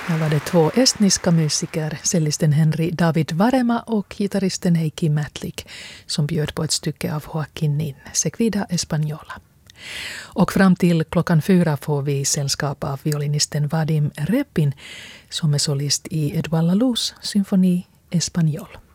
Här var det två estniska musiker, cellisten Henry David Varema och gitarristen Heikki Mätlik, som bjöd på ett stycke av Joaquin Nin, Sequida Española. Och fram till 4:00 får vi sällskap av violinisten Vadim Repin, som är solist i Eduard Lalous symfoni Español.